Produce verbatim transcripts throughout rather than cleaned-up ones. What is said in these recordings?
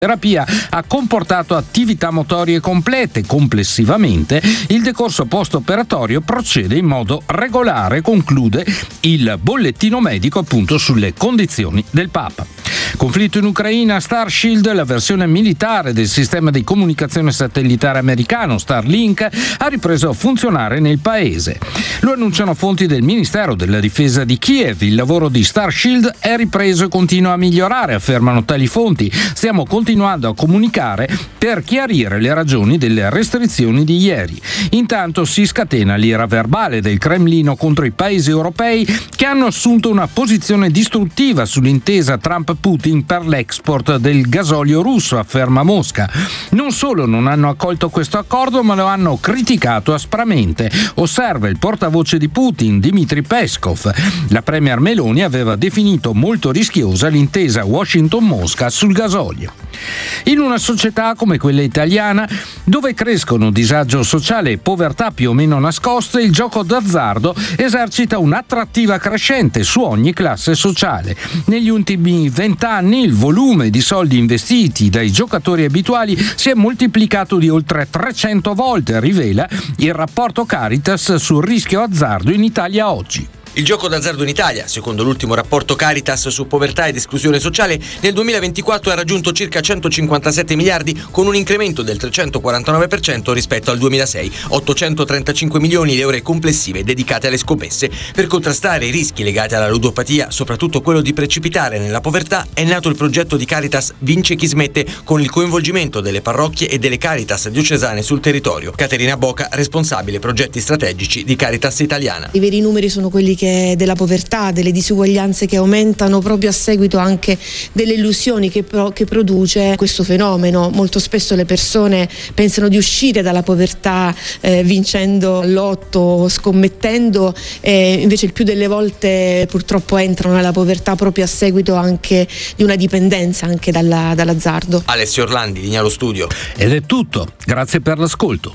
terapia ha comportato attività motorie complete. Complessivamente il decorso post-operatorio procede in modo regolare, conclude il bollettino medico appunto sulle condizioni del Papa. Conflitto in Ucraina, Starshield, la versione militare del sistema di comunicazione satellitare americano Starlink, ha ripreso a funzionare nel paese. Lo annunciano fonti del Ministero della Difesa di Kiev. Il lavoro di Starshield è ripreso e continua a migliorare, affermano tali fonti. Stiamo continuando a comunicare per chiarire le ragioni delle restrizioni di ieri. Intanto si scatena l'ira verbale del Cremlino contro i paesi europei che hanno assunto una posizione distruttiva sull'intesa Trump-Putin per l'export del gasolio russo, afferma Mosca. Non solo non hanno accolto questo accordo, ma lo hanno criticato aspramente, osserva il portavoce di Putin, Dmitry Peskov. La premier Meloni aveva definito molto rischiosa l'intesa Washington-Mosca sul gasolio. In una società come quella italiana, dove crescono disagio sociale e povertà più o meno nascoste, il gioco d'azzardo esercita un'attrattiva crescente su ogni classe sociale. Negli ultimi vent'anni il volume di soldi investiti dai giocatori abituali si è moltiplicato di oltre trecento volte, rivela il rapporto Caritas sul rischio azzardo in Italia oggi. Il gioco d'azzardo in Italia, secondo l'ultimo rapporto Caritas su povertà ed esclusione sociale, nel duemilaventiquattro ha raggiunto circa centocinquantasette miliardi, con un incremento del trecentoquarantanove per cento rispetto al duemilasei, ottocentotrentacinque milioni le ore complessive dedicate alle scommesse. Per contrastare i rischi legati alla ludopatia, soprattutto quello di precipitare nella povertà, è nato il progetto di Caritas Vince chi smette, con il coinvolgimento delle parrocchie e delle Caritas diocesane sul territorio. Caterina Boca, responsabile progetti strategici di Caritas Italiana. I veri numeri sono quelli che della povertà, delle disuguaglianze che aumentano proprio a seguito anche delle illusioni che, pro, che produce questo fenomeno. Molto spesso le persone pensano di uscire dalla povertà eh, vincendo al lotto, scommettendo, e invece il più delle volte purtroppo entrano nella povertà proprio a seguito anche di una dipendenza anche dalla, dall'azzardo. Alessio Orlandi, Linea allo Studio. Ed è tutto, grazie per l'ascolto.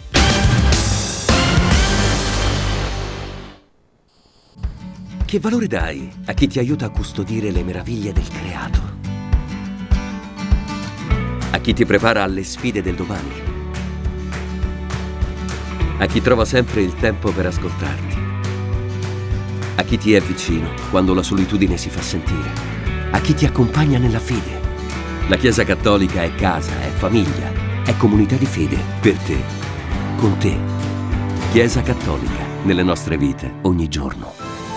Che valore dai a chi ti aiuta a custodire le meraviglie del creato? A chi ti prepara alle sfide del domani? A chi trova sempre il tempo per ascoltarti? A chi ti è vicino quando la solitudine si fa sentire? A chi ti accompagna nella fede? La Chiesa Cattolica è casa, è famiglia, è comunità di fede per te, con te. Chiesa Cattolica, nelle nostre vite, ogni giorno.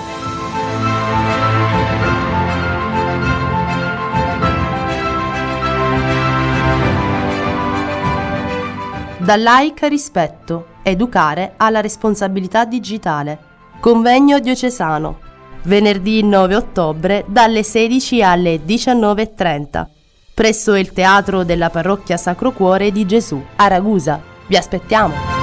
Dal Laica Rispetto, educare alla responsabilità digitale. Convegno diocesano. Venerdì nove ottobre dalle sedici alle diciannove e trenta. Presso il Teatro della Parrocchia Sacro Cuore di Gesù, a Ragusa. Vi aspettiamo!